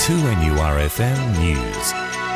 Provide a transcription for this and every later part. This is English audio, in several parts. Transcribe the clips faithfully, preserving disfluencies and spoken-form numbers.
two N U R F M News.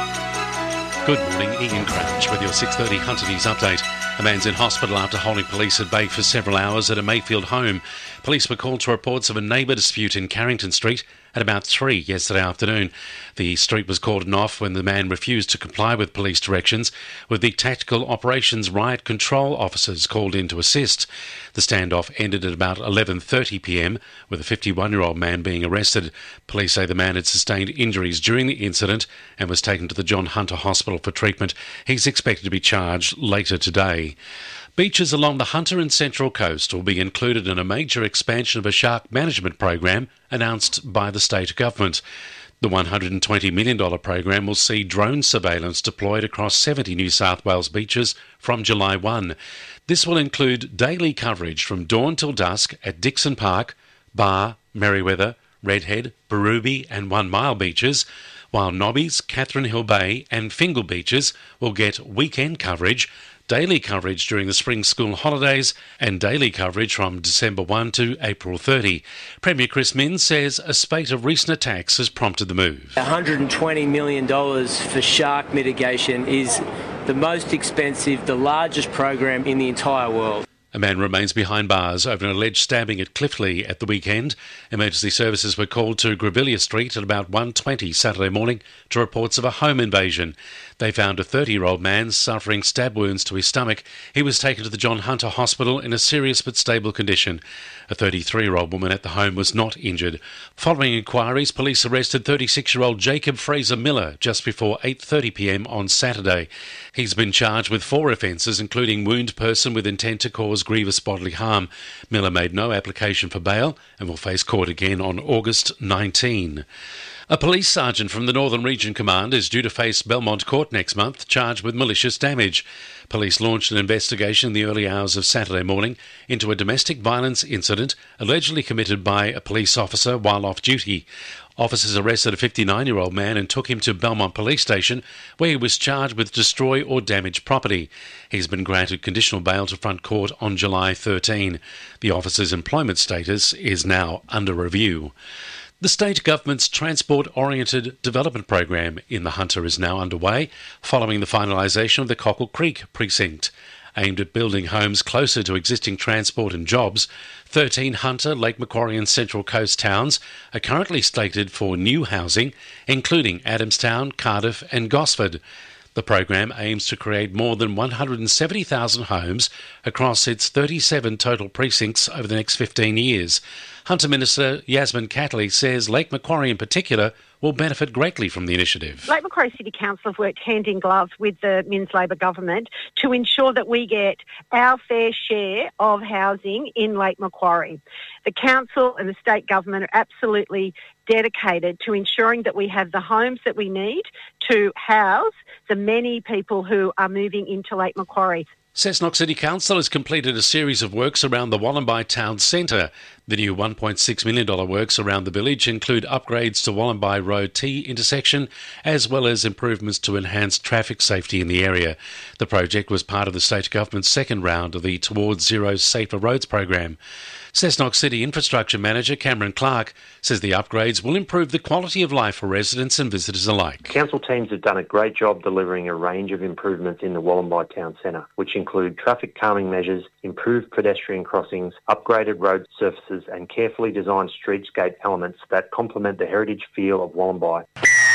Good morning, Ian Crouch with your six thirty Hunter News update. A man's in hospital after holding police at bay for several hours at a Mayfield home. Police were called to reports of a neighbour dispute in Carrington Street at about three yesterday afternoon. The street was cordoned off when the man refused to comply with police directions, with the Tactical Operations Riot Control officers called in to assist. The standoff ended at about eleven thirty p m, with a fifty-one-year-old man being arrested. Police say the man had sustained injuries during the incident and was taken to the John Hunter Hospital for treatment. He's expected to be charged later today. Beaches along the Hunter and Central Coast will be included in a major expansion of a shark management program announced by the state government. The one hundred twenty million dollars program will see drone surveillance deployed across seventy New South Wales beaches from July first. This will include daily coverage from dawn till dusk at Dixon Park, Bar, Merriweather, Redhead, Berrubi and One Mile beaches, while Nobbies, Catherine Hill Bay and Fingal beaches will get weekend coverage, daily coverage during the spring school holidays and daily coverage from December first to April thirtieth. Premier Chris Minns says a spate of recent attacks has prompted the move. one hundred twenty million dollars for shark mitigation is the most expensive, the largest program in the entire world. A man remains behind bars over an alleged stabbing at Cliftley at the weekend. Emergency services were called to Grevilla Street at about one twenty Saturday morning to reports of a home invasion. They found a thirty-year-old man suffering stab wounds to his stomach. He was taken to the John Hunter Hospital in a serious but stable condition. A thirty-three-year-old woman at the home was not injured. Following inquiries, police arrested thirty-six-year-old Jacob Fraser Miller just before eight thirty p m on Saturday. He's been charged with four offences, including wound person with intent to cause grievous bodily harm. Miller made no application for bail and will face court again on August nineteenth. A police sergeant from the Northern Region Command is due to face Belmont Court next month, charged with malicious damage. Police launched an investigation in the early hours of Saturday morning into a domestic violence incident allegedly committed by a police officer while off duty. Officers arrested a fifty-nine-year-old man and took him to Belmont Police Station, where he was charged with destroy or damage property. He's been granted conditional bail to front court on July thirteenth. The officer's employment status is now under review. The state government's transport-oriented development program in the Hunter is now underway, following the finalisation of the Cockle Creek precinct. Aimed at building homes closer to existing transport and jobs, thirteen Hunter, Lake Macquarie and Central Coast towns are currently slated for new housing, including Adamstown, Cardiff and Gosford. The program aims to create more than one hundred seventy thousand homes across its thirty-seven total precincts over the next fifteen years. Hunter Minister Yasmin Catley says Lake Macquarie in particular will benefit greatly from the initiative. Lake Macquarie City Council have worked hand in glove with the Minns Labor government to ensure that we get our fair share of housing in Lake Macquarie. The council and the state government are absolutely dedicated to ensuring that we have the homes that we need to house the many people who are moving into Lake Macquarie. Cessnock City Council has completed a series of works around the Wollombi Town Centre. The new one point six million dollars works around the village include upgrades to Wollombi Road T intersection, as well as improvements to enhance traffic safety in the area. The project was part of the state government's second round of the Towards Zero Safer Roads program. Cessnock City Infrastructure Manager Cameron Clark says the upgrades will improve the quality of life for residents and visitors alike. Council teams have done a great job delivering a range of improvements in the Wollombi Town Centre, which include traffic calming measures, improved pedestrian crossings, upgraded road surfaces and carefully designed streetscape elements that complement the heritage feel of Wollombi.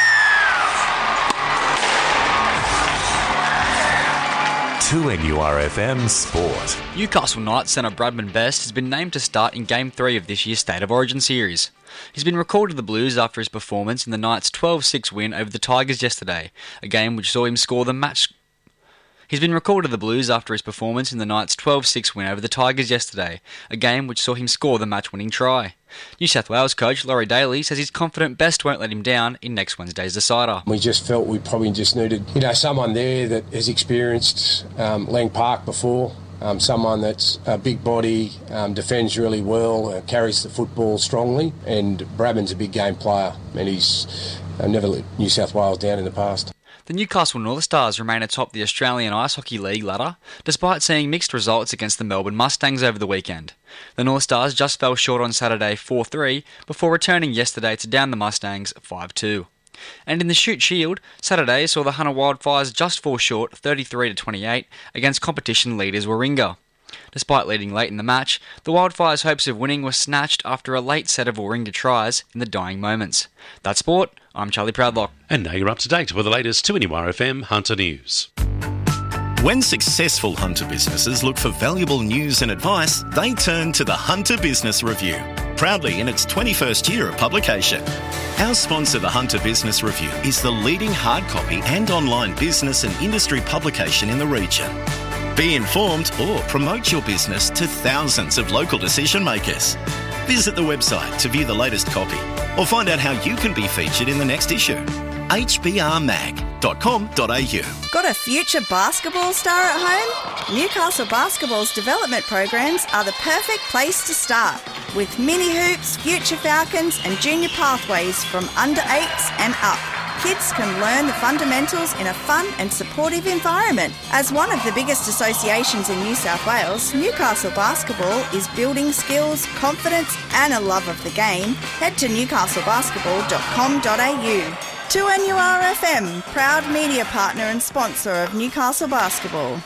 two N U R F M Sport. Newcastle Knights centre Bradman Best has been named to start in Game three of this year's State of Origin series. He's been recalled to the Blues after his performance in the Knights' twelve six win over the Tigers yesterday, a game which saw him score the match... He's been recalled to the Blues after his performance in the Knights' twelve six win over the Tigers yesterday, a game which saw him score the match-winning try. New South Wales coach Laurie Daly says he's confident Best won't let him down in next Wednesday's decider. We just felt we probably just needed, you know, someone there that has experienced um, Lang Park before, um, someone that's a big body, um, defends really well, uh, carries the football strongly, and Bradman's a big game player, and he's uh, never let New South Wales down in the past. The Newcastle North Stars remain atop the Australian Ice Hockey League ladder, despite seeing mixed results against the Melbourne Mustangs over the weekend. The North Stars just fell short on Saturday four three, before returning yesterday to down the Mustangs five two. And in the Shute Shield, Saturday saw the Hunter Wildfires just fall short thirty-three to twenty-eight against competition leaders Warringah. Despite leading late in the match, the Wildfires' hopes of winning were snatched after a late set of Warringah tries in the dying moments. That's sport. I'm Charlie Proudlock. And now you're up to date with the latest two N U R F M Hunter News. When successful Hunter businesses look for valuable news and advice, they turn to the Hunter Business Review, proudly in its twenty-first year of publication. Our sponsor, the Hunter Business Review, is the leading hard copy and online business and industry publication in the region. Be informed or promote your business to thousands of local decision makers. Visit the website to view the latest copy or find out how you can be featured in the next issue. h b r mag dot com dot a u. Got a future basketball star at home? Newcastle Basketball's development programs are the perfect place to start, with mini hoops, future Falcons and junior pathways from under eights and up. Kids can learn the fundamentals in a fun and supportive environment. As one of the biggest associations in New South Wales, Newcastle Basketball is building skills, confidence and a love of the game. Head to newcastle basketball dot com dot a u. two N U R F M, proud media partner and sponsor of Newcastle Basketball.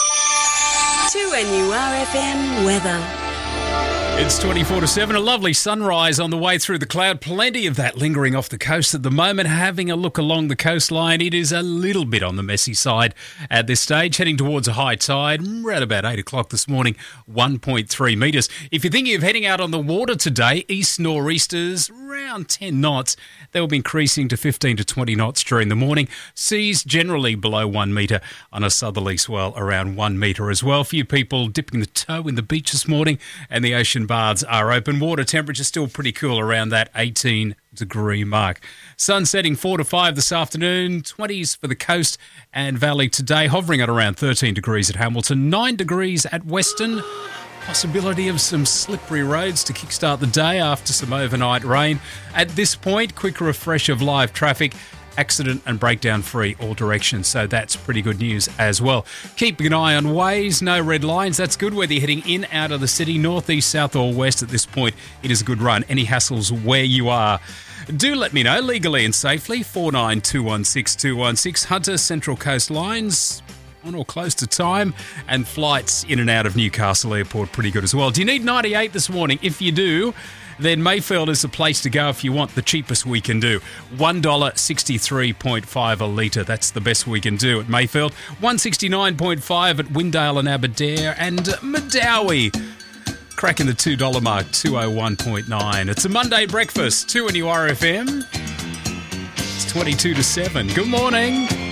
two N U R F M weather. It's twenty-four to seven, a lovely sunrise on the way through the cloud. Plenty of that lingering off the coast at the moment. Having a look along the coastline, it is a little bit on the messy side at this stage, heading towards a high tide around about eight o'clock this morning, one point three metres. If you're thinking of heading out on the water today, east nor'easters around ten knots. They will be increasing to fifteen to twenty knots during the morning. Seas generally below one metre, on a southerly swell around one metre as well. Few people dipping the toe in the beach this morning, and the ocean baths are open. Water temperature still pretty cool around that eighteen degree mark. Sun setting four to five this afternoon, twenties for the coast and valley today, hovering at around thirteen degrees at Hamilton, nine degrees at Western. Possibility of some slippery roads to kickstart the day after some overnight rain. At this point, quick refresh of live traffic. Accident and breakdown free all directions, so that's pretty good news as well. Keep an eye on Waze, no red lines, that's good whether you're heading in, out of the city, north, east, south or west. At this point, it is a good run. Any hassles where you are, do let me know, legally and safely. Four nine two one six two one six. Hunter Central Coast Lines on or close to time, and flights in and out of Newcastle Airport pretty good as well. Do you need ninety-eight this morning? If you do, then Mayfield is the place to go if you want the cheapest we can do. one dollar sixty-three point five a litre. That's the best we can do at Mayfield. one sixty-nine point five at Windale and Aberdare, and Medowie cracking the two dollar mark, two oh one point nine. It's a Monday breakfast, two N U R F M. It's twenty-two to seven. Good morning.